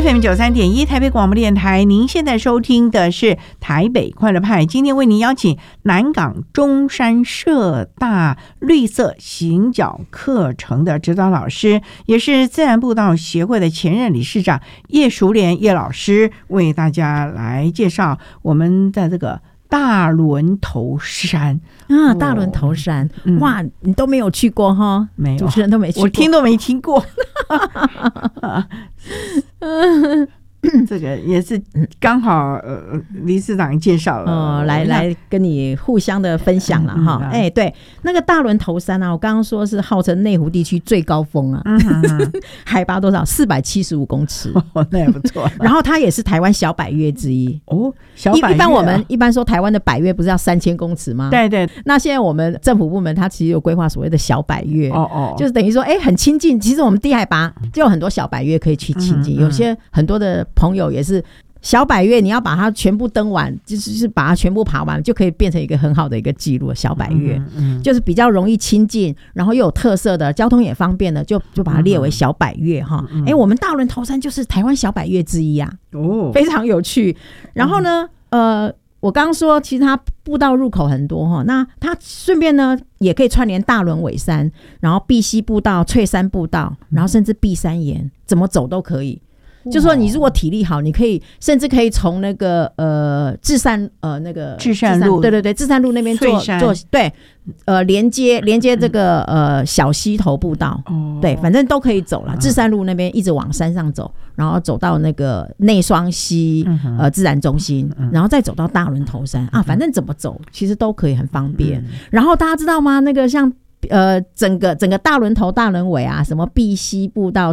FM 93.1台北广播电台，您现在收听的是台北快乐派。今天为您邀请南港中山社大绿色行脚课程的指导老师，也是自然步道协会的前任理事长叶淑莲叶老师，为大家来介绍我们的这个大轮头山啊，大轮头山，哇，你都没有去过哈？ 没有， 主持人都没去过， 我听都没听过。这个也是刚好理事长介绍了， 来跟你互相的分享了哈。哎，对，那个大轮头山啊，我刚刚说是号称内湖地区最高峰啊，海拔多少？475公尺， 那也不错。 然后它也是台湾小百岳之一哦，小百岳。 一般我们一般说台湾的百岳不是要3000公尺吗？ 对对。 那现在我们政府部门它其实有规划所谓的小百岳，就是等于说，哎，很亲近。其实我们低海拔就有很多小百岳可以去亲近，有些很多的朋友也是小百岳，你要把它全部登完，就是把它全部爬完，就可以变成一个很好的一个记录。小百岳就是比较容易亲近，然后又有特色的，交通也方便的，就把它列为小百岳哈。哎，我们大轮头山就是台湾小百岳之一啊，非常有趣。然后呢，我刚刚说，其实它步道入口很多哈，那它顺便呢也可以串联大轮尾山，然后碧溪步道、翠山步道，然后甚至碧山岩，怎么走都可以。就说你如果体力好，你可以甚至可以从那个至善至善路， 对对对，至善路那边做对连接这个小溪头步道，对，反正都可以走了。至善路那边一直往山上走，然后走到那个内双溪自然中心，然后再走到大轮头山啊，反正怎么走其实都可以很方便。然后大家知道吗？那个像整个大轮头大轮尾啊，什么碧溪步道、